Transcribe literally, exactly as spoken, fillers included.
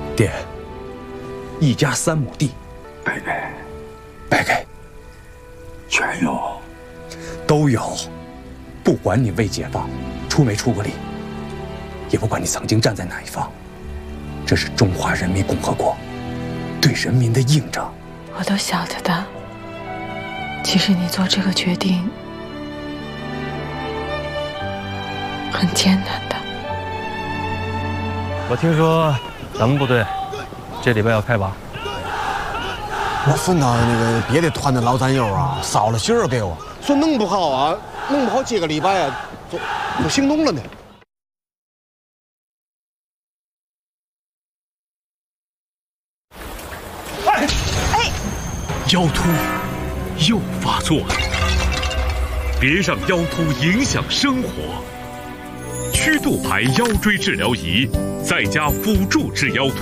爹，一家三亩地， 白给， 白给， 全有， 都有。不管你为解放出没出过力，也不管你曾经站在哪一方，这是中华人民共和国对人民的印证。 我都晓得的。其实你做这个决定很艰难的。 我听说咱们部队这礼拜要开拔。 我分到那个别的团的老战友啊，捎了信儿给我，说弄不好啊，弄不好这个礼拜啊，就就行动了呢。 哎哎，腰突又发作了，别让腰突影响生活。曲度牌腰椎治疗仪，再加辅助治腰突。